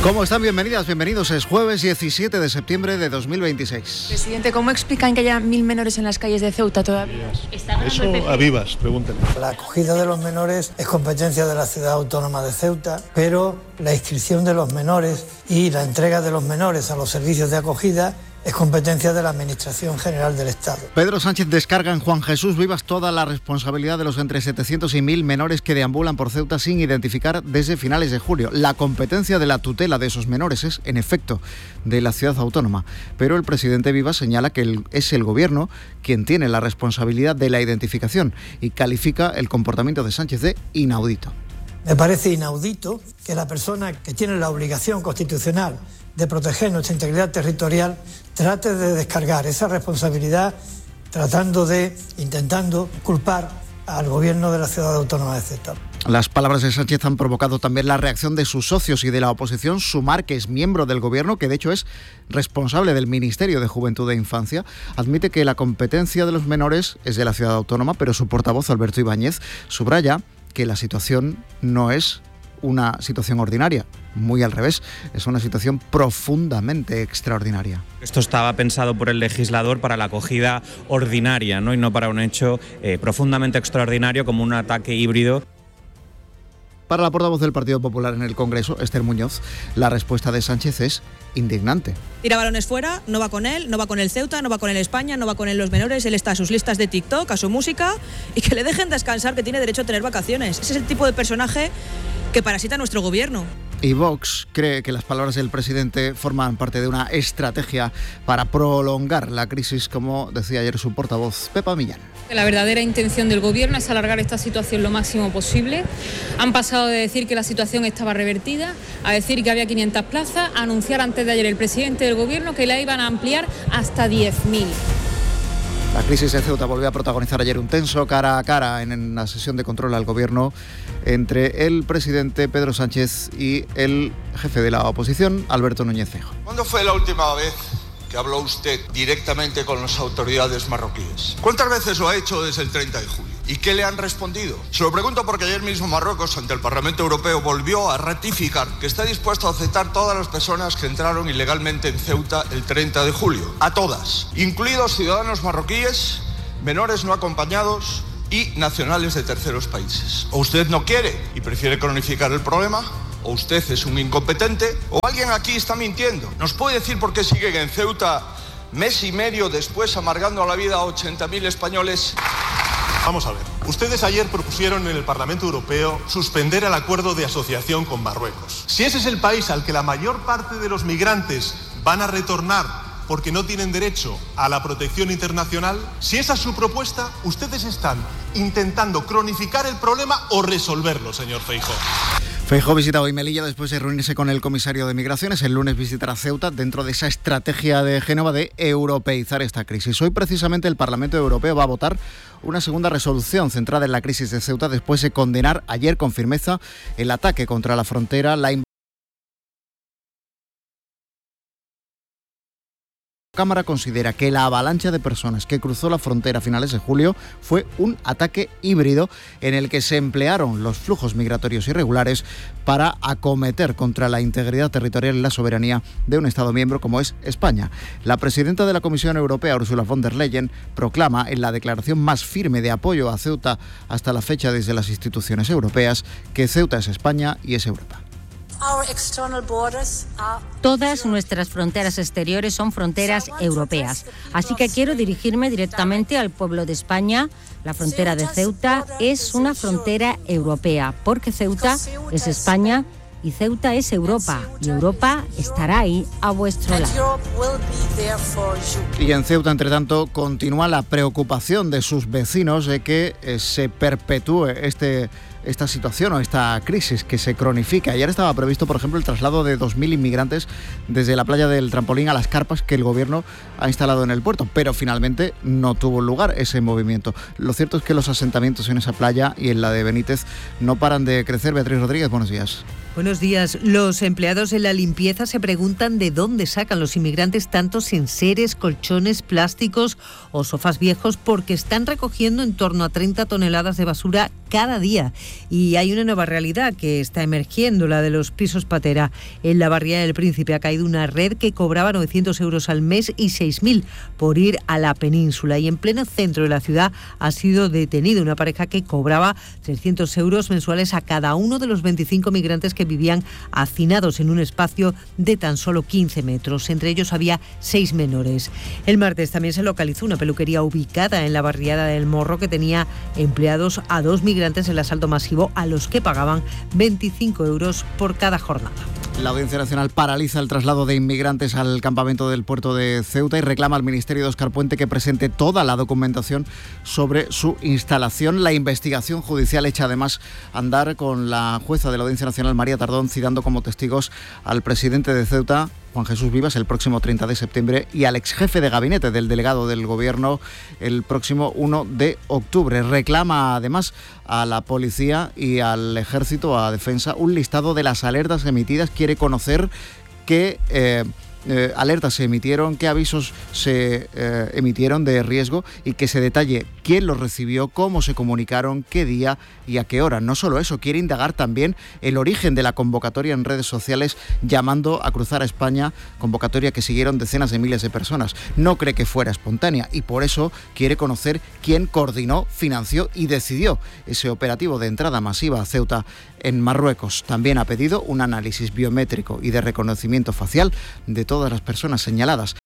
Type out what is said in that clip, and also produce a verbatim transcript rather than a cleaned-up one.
¿Cómo están? Bienvenidas, bienvenidos. Es jueves diecisiete de septiembre de dos mil veintiséis. Presidente, ¿cómo explican que haya mil menores en las calles de Ceuta todavía? Eso a vivas, pregúntenle. La acogida de los menores es competencia de la ciudad autónoma de Ceuta, pero la inscripción de los menores y la entrega de los menores a los servicios de acogida es competencia de la Administración General del Estado. Pedro Sánchez descarga en Juan Jesús Vivas toda la responsabilidad de los entre setecientos y mil menores que deambulan por Ceuta sin identificar desde finales de julio. La competencia de la tutela de esos menores es, en efecto, de la ciudad autónoma. Pero el presidente Vivas señala que el, es el gobierno quien tiene la responsabilidad de la identificación y califica el comportamiento de Sánchez de inaudito. Me parece inaudito que la persona que tiene la obligación constitucional de proteger nuestra integridad territorial trate de descargar esa responsabilidad tratando de, intentando culpar al gobierno de la ciudad autónoma de Ceuta. Las palabras de Sánchez han provocado también la reacción de sus socios y de la oposición. Sumar, que es miembro del gobierno, que de hecho es responsable del Ministerio de Juventud e Infancia, admite que la competencia de los menores es de la ciudad autónoma, pero su portavoz, Alberto Ibáñez, subraya que la situación no es una situación ordinaria, muy al revés, es una situación profundamente extraordinaria. Esto estaba pensado por el legislador para la acogida ordinaria, ¿no? Y no para un hecho eh, profundamente extraordinario como un ataque híbrido. Para la portavoz del Partido Popular en el Congreso, Esther Muñoz, la respuesta de Sánchez es indignante. Tira balones fuera, no va con él, no va con el Ceuta, no va con el España, no va con él los menores, él está a sus listas de TikTok, a su música, y que le dejen descansar, que tiene derecho a tener vacaciones. Ese es el tipo de personaje que parasita nuestro gobierno. Y Vox cree que las palabras del presidente forman parte de una estrategia para prolongar la crisis, como decía ayer su portavoz, Pepa Millán. La verdadera intención del gobierno es alargar esta situación lo máximo posible. Han pasado de decir que la situación estaba revertida a decir que había quinientas plazas, a anunciar antes de ayer el presidente del gobierno que la iban a ampliar hasta diez mil. La crisis de Ceuta volvió a protagonizar ayer un tenso cara a cara en la sesión de control al gobierno entre el presidente Pedro Sánchez y el jefe de la oposición, Alberto Núñez Feijóo. ¿Cuándo fue la última vez que habló usted directamente con las autoridades marroquíes? ¿Cuántas veces lo ha hecho desde el treinta de julio? ¿Y qué le han respondido? Se lo pregunto porque ayer mismo Marruecos, ante el Parlamento Europeo, volvió a ratificar que está dispuesto a aceptar todas las personas que entraron ilegalmente en Ceuta el treinta de julio. A todas, incluidos ciudadanos marroquíes, menores no acompañados y nacionales de terceros países. ¿O usted no quiere y prefiere cronificar el problema? ¿O usted es un incompetente? ¿O alguien aquí está mintiendo? ¿Nos puede decir por qué siguen en Ceuta mes y medio después amargando la vida a ochenta mil españoles? Vamos a ver, ustedes ayer propusieron en el Parlamento Europeo suspender el acuerdo de asociación con Marruecos. Si ese es el país al que la mayor parte de los migrantes van a retornar porque no tienen derecho a la protección internacional, si esa es su propuesta, ustedes están intentando cronificar el problema o resolverlo, señor Feijóo. Feijóo visita hoy Melilla después de reunirse con el comisario de Migraciones. El lunes visitará Ceuta dentro de esa estrategia de Génova de europeizar esta crisis. Hoy precisamente el Parlamento Europeo va a votar una segunda resolución centrada en la crisis de Ceuta después de condenar ayer con firmeza el ataque contra la frontera, la invasión. La Cámara considera que la avalancha de personas que cruzó la frontera a finales de julio fue un ataque híbrido en el que se emplearon los flujos migratorios irregulares para acometer contra la integridad territorial y la soberanía de un Estado miembro como es España. La presidenta de la Comisión Europea, Ursula von der Leyen, proclama en la declaración más firme de apoyo a Ceuta hasta la fecha desde las instituciones europeas que Ceuta es España y es Europa. Todas nuestras fronteras exteriores son fronteras europeas, así que quiero dirigirme directamente al pueblo de España. La frontera de Ceuta es una frontera europea, porque Ceuta es España y Ceuta es Europa, y Europa estará ahí a vuestro lado. Y en Ceuta, entre tanto, continúa la preocupación de sus vecinos de que eh, se perpetúe este esta situación o esta crisis que se cronifica. Ayer estaba previsto, por ejemplo, el traslado de dos mil inmigrantes desde la playa del Trampolín a las carpas que el gobierno ha instalado en el puerto, pero finalmente no tuvo lugar ese movimiento. Lo cierto es que los asentamientos en esa playa y en la de Benítez no paran de crecer. Beatriz Rodríguez, buenos días. Buenos días. Los empleados de la limpieza se preguntan de dónde sacan los inmigrantes tantos enseres, colchones, plásticos o sofás viejos, porque están recogiendo en torno a treinta toneladas de basura cada día. Y hay una nueva realidad que está emergiendo, la de los pisos patera. En la barriada del Príncipe ha caído una red que cobraba novecientos euros al mes y seis mil por ir a la península. Y en pleno centro de la ciudad ha sido detenida una pareja que cobraba trescientos euros mensuales a cada uno de los veinticinco migrantes que vivían hacinados en un espacio de tan solo quince metros. Entre ellos había seis menores. El martes también se localizó una peluquería ubicada en la barriada del Morro que tenía empleados a dos migrantes en el asalto masivo, a los que pagaban veinticinco euros por cada jornada. La Audiencia Nacional paraliza el traslado de inmigrantes al campamento del puerto de Ceuta y reclama al Ministerio de Óscar Puente que presente toda la documentación sobre su instalación. La investigación judicial echa además a andar con la jueza de la Audiencia Nacional, María Tardón, citando como testigos al presidente de Ceuta, Juan Jesús Vivas, el próximo treinta de septiembre, y al ex jefe de gabinete del delegado del Gobierno el próximo uno de octubre. Reclama además a la policía y al ejército, a defensa, un listado de las alertas emitidas. Quiere conocer qué eh, eh, alertas se emitieron, qué avisos se eh, emitieron de riesgo, y que se detalle quién los recibió, cómo se comunicaron, qué día y a qué hora. No solo eso, quiere indagar también el origen de la convocatoria en redes sociales llamando a cruzar a España, convocatoria que siguieron decenas de miles de personas. No cree que fuera espontánea y por eso quiere conocer quién coordinó, financió y decidió ese operativo de entrada masiva a Ceuta en Marruecos. También ha pedido un análisis biométrico y de reconocimiento facial de todas las personas señaladas